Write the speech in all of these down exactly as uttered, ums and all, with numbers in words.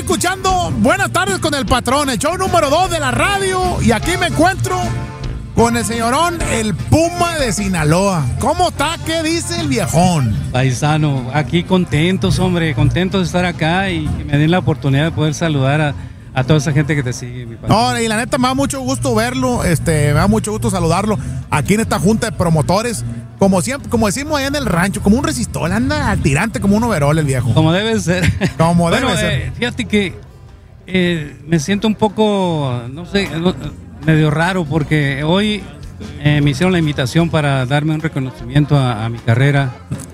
escuchando Buenas tardes con el patrón, el show número dos de la radio. Y aquí me encuentro con el señorón, el Puma de Sinaloa. ¿Cómo está? ¿Qué dice el viejón? Paisano, aquí contentos, hombre, contentos de estar acá y que me den la oportunidad de poder saludar a, a toda esa gente que te sigue, mi patrón. No, y la neta me da mucho gusto verlo, este, me da mucho gusto saludarlo aquí en esta junta de promotores. Como siempre, como decimos allá en el rancho, como un resistol, anda al tirante como un overol el viejo. Como debe ser. Como bueno, debe ser. Eh, fíjate que eh, me siento un poco, no sé, no, medio raro porque hoy eh, me hicieron la invitación para darme un reconocimiento a, a mi carrera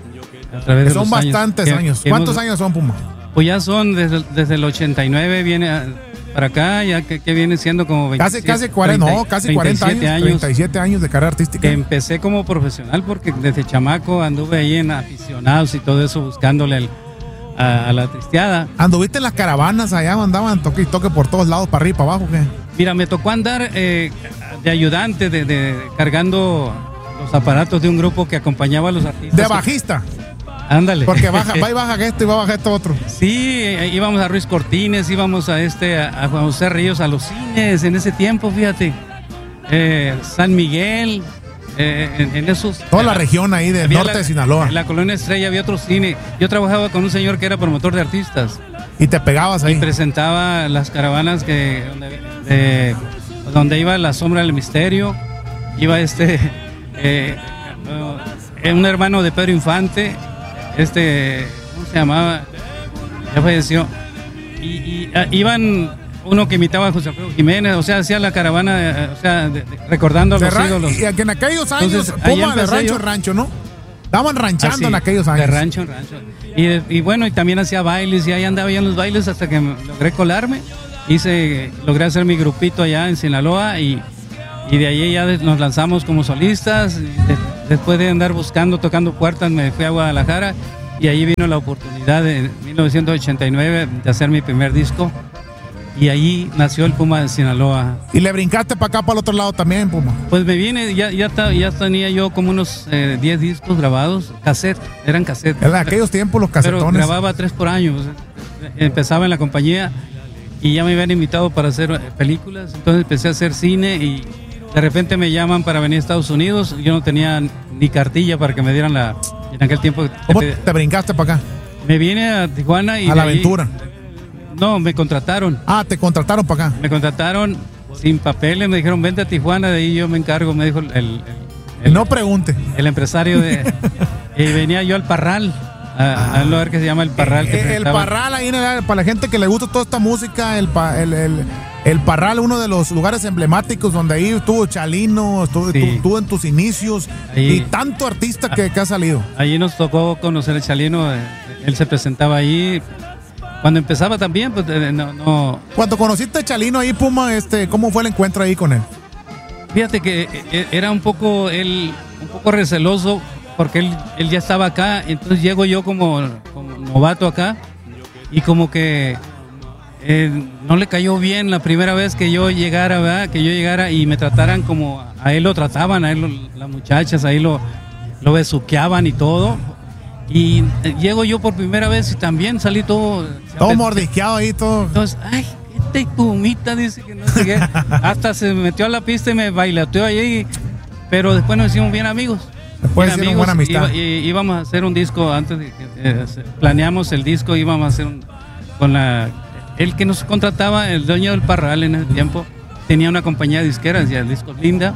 a través de son los bastantes años. años. Que, que ¿Cuántos hemos, años son, Puma? Pues ya son desde, desde el ochenta y nueve viene a, para acá, ya que, que viene siendo como veintisiete, Casi, casi cuarenta, treinta, no, casi cuarenta años, años. treinta y siete años de carrera artística. Que empecé como profesional porque desde chamaco anduve ahí en aficionados y todo eso buscándole el, a, a la tristeada. ¿Anduviste en las caravanas allá? ¿Andaban toque y toque por todos lados, para arriba y para abajo? ¿Qué? Mira, me tocó andar eh, de ayudante, de, de, cargando los aparatos de un grupo que acompañaba a los artistas. ¿De bajista? Ándale. Porque baja, va y baja esto y va a bajar esto otro. Sí, íbamos a Ruiz Cortines, íbamos a este a Juan José Ríos, a los cines en ese tiempo, fíjate. Eh, San Miguel, eh, en, en esos... Toda la región ahí del norte la, de Sinaloa. En la Colonia Estrella había otro cine. Yo trabajaba con un señor que era promotor de artistas. Y te pegabas ahí. Y presentaba las caravanas que donde, de, donde iba La Sombra del Misterio, iba este... Eh, uh, un hermano de Pedro Infante, este, ¿cómo se llamaba? Ya falleció. Y, y uh, iban uno que imitaba a José Alfredo Jiménez, o sea, hacía la caravana, uh, o sea, de, de, recordando a los ra- ídolos. Y en aquellos años, Entonces, Puma de rancho yo. en rancho, ¿no? Estaban ranchando Así, en aquellos años. De rancho en rancho. Y, y bueno, y también hacía bailes, y ahí andaba yo en los bailes hasta que me, logré colarme. Hice, logré hacer mi grupito allá en Sinaloa y, y de ahí ya nos lanzamos como solistas. De, después de andar buscando, tocando puertas, me fui a Guadalajara y ahí vino la oportunidad en mil novecientos ochenta y nueve de hacer mi primer disco. Y ahí nació el Puma de Sinaloa. ¿Y le brincaste para acá, para el otro lado también, Puma? Pues me vine, ya, ya, ya tenía yo como unos eh, diez discos grabados, cassette, eran cassette. En aquellos tiempos los casetones. Pero grababa tres por año. Pues, empezaba en la compañía y ya me habían invitado para hacer películas, entonces empecé a hacer cine y de repente me llaman para venir a Estados Unidos. Yo no tenía ni cartilla para que me dieran la... En aquel tiempo... ¿Cómo te, te brincaste para acá? Me vine a Tijuana y... A la ahí, aventura. No, me contrataron. Ah, te contrataron para acá. Me contrataron sin papeles, me dijeron, vente a Tijuana, de ahí yo me encargo, me dijo el... el, el no pregunte. El empresario de... y venía yo al Parral, a, a un lugar que se llama El Parral. Que el, el Parral, ahí, para la gente que le gusta toda esta música, el, el, el, el Parral, uno de los lugares emblemáticos donde ahí estuvo Chalino, estuvo, sí. tú, tú en tus inicios, ahí, y tanto artista que, que ha salido. Allí nos tocó conocer a Chalino, él se presentaba ahí. Cuando empezaba también, pues no, no... Cuando conociste a Chalino ahí, Puma, este, ¿cómo fue el encuentro ahí con él? Fíjate que era un poco, él, un poco receloso, porque él, él ya estaba acá, entonces llego yo como, como novato acá, y como que eh, no le cayó bien la primera vez que yo llegara, ¿verdad? Que yo llegara y me trataran como a él lo trataban, a él lo, las muchachas ahí lo, lo besuqueaban y todo. Y llego yo por primera vez y también salí todo... Todo mordisqueado ahí, todo... Entonces, ay, este Pumita, dice que no sé qué. Hasta se metió a la pista y me bailateó allí, pero después nos hicimos bien amigos. Después bien hicieron buena amistad. Iba, y, íbamos a hacer un disco, antes de que eh, planeamos el disco, íbamos a hacer un... Con la... El que nos contrataba, el dueño del Parral en ese tiempo, tenía una compañía de disqueras, ya el disco Linda,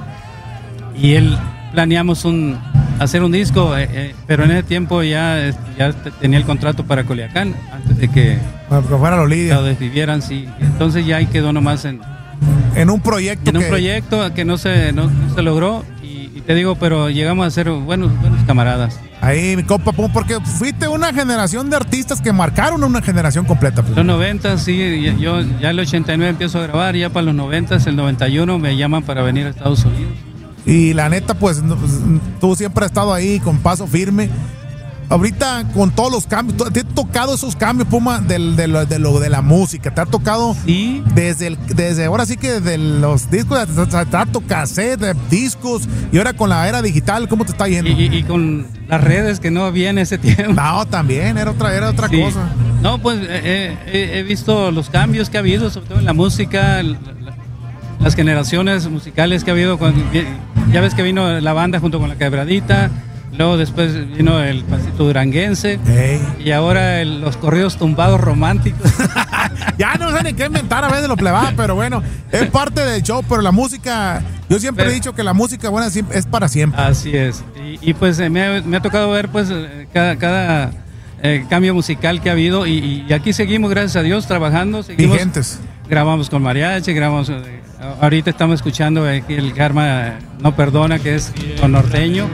y él planeamos un... hacer un disco, eh, eh, pero en ese tiempo ya, ya tenía el contrato para Culiacán, antes de que, bueno, que fuera Lolidia. Lo desvivieran, sí. Entonces ya ahí quedó nomás en... En un proyecto En que... un proyecto que no se, no, no se logró, y, y te digo, pero llegamos a ser buenos, buenos camaradas. Ahí, mi compa, porque fuiste una generación de artistas que marcaron una generación completa. Pues. Los noventa, sí, yo ya el ochenta y nueve empiezo a grabar, ya para los noventa, el noventa y uno me llaman para venir a Estados Unidos. Y la neta, pues, tú siempre has estado ahí con paso firme. Ahorita, con todos los cambios, te ha tocado esos cambios, Puma, del, de, lo, de, lo, de la música. Te ha tocado sí. desde, el, desde ahora sí que desde los discos, trato cassette, de discos, y ahora con la era digital, ¿cómo te está yendo? Y, y, y con las redes que no había en ese tiempo. No, también, era otra, era otra sí. cosa. No, pues eh, eh, he visto los cambios que ha habido, sobre todo en la música, la, la, las generaciones musicales que ha habido. Cuando, ya ves que vino la banda junto con la Quebradita, luego después vino el pasito duranguense, hey. Y ahora el, los corridos tumbados románticos. Ya no sé ni qué inventar a veces lo plebada, pero bueno, es parte del show, pero la música, yo siempre pero, he dicho que la música buena es para siempre. Así es, y, y pues me ha, me ha tocado ver pues cada... cada Eh, cambio musical que ha habido y, y aquí seguimos, gracias a Dios, trabajando, seguimos, vigentes. Grabamos con mariachi, grabamos, eh, ahorita estamos escuchando eh, el Karma No Perdona, que es con norteño,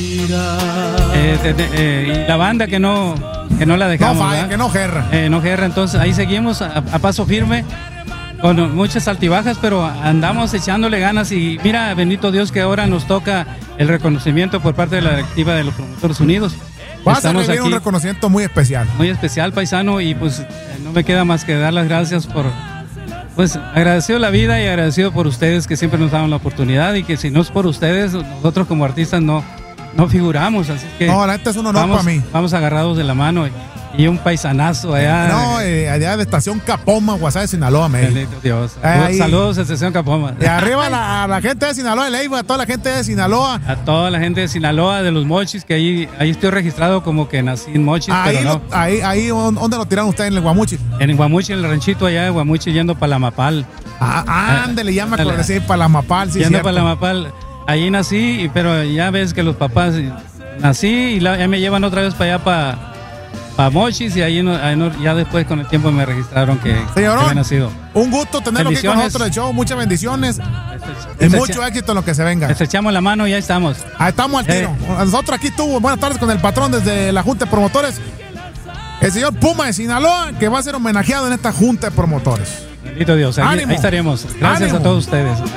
eh, de, de, eh, y la banda que no, que no la dejamos, no falla, que no gerra, eh, no gerra, entonces ahí seguimos a, a paso firme, con muchas altibajas, pero andamos echándole ganas y mira, bendito Dios que ahora nos toca el reconocimiento por parte de la directiva de los Promotores Unidos. Vas a recibir un reconocimiento muy especial. Muy especial, paisano, y pues no me queda más que dar las gracias por, pues agradecido la vida y agradecido por ustedes que siempre nos dan la oportunidad y que si no es por ustedes, nosotros como artistas no, no figuramos, así que... No, la neta es un honor para mí. Vamos agarrados de la mano y, y un paisanazo allá. No, eh, allá de Estación Capoma, Guasave, Sinaloa, me. Bendito Dios. Saludos, saludos a Estación Capoma. Y arriba a la, a la gente de Sinaloa, de Leiva, a toda la gente de Sinaloa. A toda la gente de Sinaloa, de los Mochis, que ahí, ahí estoy registrado como que nací en Mochis, ahí pero no. Lo, ahí, ahí, ¿dónde lo tiraron ustedes? ¿En el Guamuchi? En el Guamuchi, en el ranchito allá de Guamuchi, yendo para la Mapal. Ah, ándale, ya me acordé, sí, para la Mapal, sí, yendo para la Mapal. Ahí nací, pero ya ves que los papás, nací y la, ya me llevan otra vez para allá, para... para Mochis, y ahí, no, ahí no, ya después con el tiempo me registraron que, Señorón, que había nacido. Un gusto tenerlo aquí con nosotros en el show, muchas bendiciones y Estrecha, mucho éxito en lo que se venga. Estrechamos la mano y ya estamos. Ahí estamos al tiro. Eh. Nosotros aquí estuvo, buenas tardes con el patrón desde la Junta de Promotores, el señor Puma de Sinaloa, que va a ser homenajeado en esta Junta de Promotores. Bendito Dios, ahí, ahí estaremos. Gracias ánimo. A todos ustedes.